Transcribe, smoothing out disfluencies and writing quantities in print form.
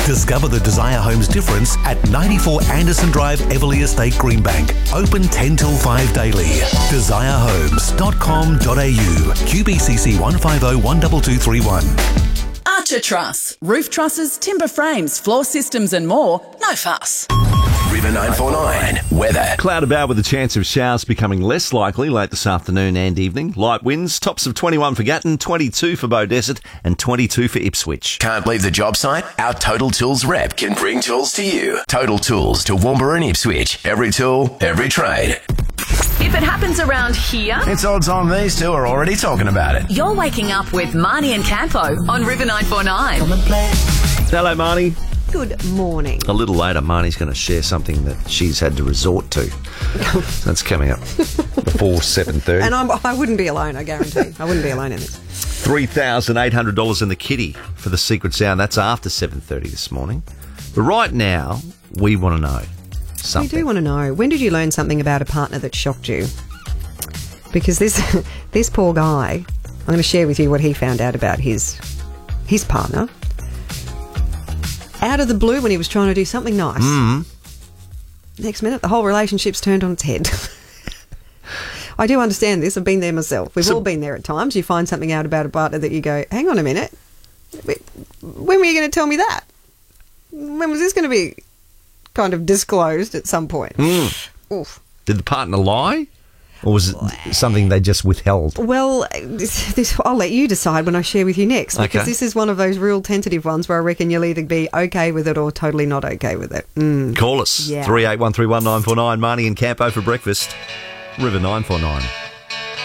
Discover the Desire Homes difference at 94 Anderson Drive, Everleigh Estate, Greenbank. Open 10 till 5 daily. Desirehomes.com.au. QBCC 150 12231. Archer Truss. Roof trusses, timber frames, floor systems and more. No fuss. River 949 weather. Cloud about with a chance of showers becoming less likely late this afternoon and evening. Light winds, tops of 21 for Gatton, 22 for Beaudesert and 22 for Ipswich. Can't leave the job site? Our Total Tools rep can bring tools to you. Total Tools to Toowoomba and Ipswich. Every tool, every trade. If it happens around here, It's odds on these two are already talking about it. you're waking up with Marnie and Campo on River 949. Hello, Marnie. Good morning. A little later, Marnie's going to share something that she's had to resort to. That's coming up before 7:30. And I wouldn't be alone, I guarantee. I wouldn't be alone in this. $3,800 in the kitty for the secret sound. That's after 7:30 this morning. But right now, we want to know something. We do want to know, when did you learn something about a partner that shocked you? Because this poor guy, I'm going to share with you what he found out about his partner. Out of the blue when he was trying to do something nice. Next minute, the whole relationship's turned on its head. I do understand this. I've been there myself. We've all been there at times. You find something out about a partner that you go, hang on a minute. When were you going to tell me that? When was this going to be kind of disclosed at some point? Oof. Did the partner lie? Or was it something they just withheld? Well, this I'll let you decide when I share with you next, because Okay. this is one of those real tentative ones where I reckon you'll either be okay with it or totally not okay with it. Call us. Yeah. 38131949. Marnie and Campo for breakfast. River 949.